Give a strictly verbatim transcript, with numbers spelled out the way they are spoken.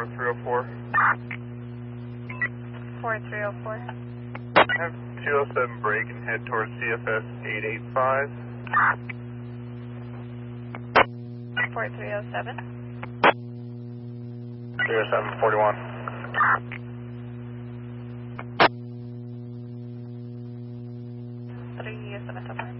four three oh four. four three oh four. Have two oh seven break and head towards C F S eight eight five. four three oh seven. three oh seven forty-one. three oh seven,